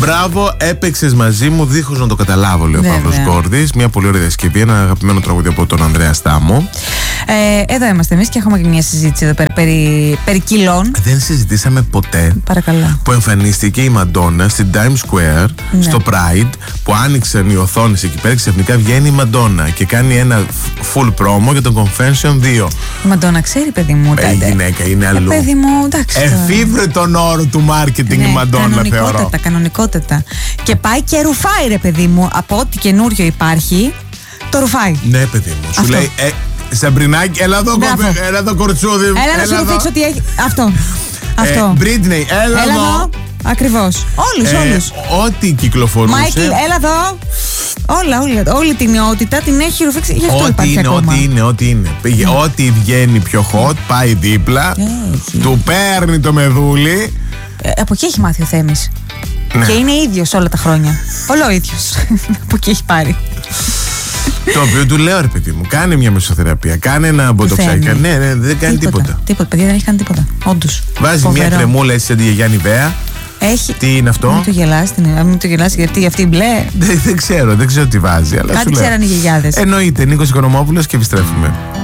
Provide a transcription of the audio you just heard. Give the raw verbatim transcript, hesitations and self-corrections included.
Μπράβο, έπαιξες μαζί μου δίχως να το καταλάβω, λέει ο Παύλος Γκόρδης. Μια πολύ ωραία διασκευή, ένα αγαπημένο τραγούδι από τον Ανδρέα Στάμο. Ε, εδώ είμαστε εμείς και έχουμε και μια συζήτηση εδώ πέρα περί, περί κιλών. Δεν συζητήσαμε ποτέ. Παρακαλώ. Που εμφανίστηκε η Μαντόνα στην Times Square, ναι. στο Pride, που άνοιξαν οι οθόνες εκεί πέρα. Ξαφνικά βγαίνει η Μαντόνα και κάνει ένα full promo για τον Confession δύο. Η Μαντόνα ξέρει, παιδί μου. Ε, η γυναίκα είναι αλλού. Ε, παιδί μου, εντάξει. Εφήβρε τον όρο του marketing, ναι, η Μαντόνα, θεωρώ. Κανονικότατα. Και πάει και ρουφάει, ρε παιδί μου. Από ό,τι καινούριο υπάρχει, το ρουφάει. Ναι, παιδί μου. Σου αυτό. λέει, ε, Σαμπρινάκη, έλα εδώ, κοπέ, έλα εδώ κορτσούδι. Έλα, έλα να σου δείξω τι έχει. Αυτό. Αυτό. Μπρίτνεϊ, έλα, έλα εδώ. εδώ. Ακριβώς. Όλους, ε, όλους. Ό,τι κυκλοφορούσε. Μάικλ, έλα εδώ. Όλα, όλα. Όλη την νεότητα την έχει ρουφήξει. Γι' αυτό ό,τι υπάρχει είναι, ακόμα. Ό,τι είναι, ό,τι είναι. Πήγε, Mm. ό,τι βγαίνει πιο hot, πάει δίπλα. Έχει. Του παίρνει το μεδούλι. Ε, από εκεί έχει μάθει ο Θέμης. Ναι. Και είναι ίδιος όλα τα χρόνια. Όλο ο ίδιος. Από εκεί έχει πάρει. Το οποίο του λέω, ρε παιδί μου, κάνε μια μεσοθεραπεία, κάνε ένα μποτοξάκι. Ναι, ναι, δεν κάνει τίποτα. Τίποτα, τίποτα παιδιά, δεν έχει κάνει τίποτα. Όντως. Βάζει Φοβερό. μια κρεμούλα έτσι σαν τη γιαγιά Νιβαία. Έχει. Τι είναι αυτό? Μην το γελάσει, μην το γελάσει, γιατί αυτή μπλε. Δεν, δεν ξέρω, δεν ξέρω τι βάζει. Αλλά κάτι ξέραν οι γιαγιάδες. Εννοείται, Νίκος Οικονομόπουλος και επιστρέφουμε.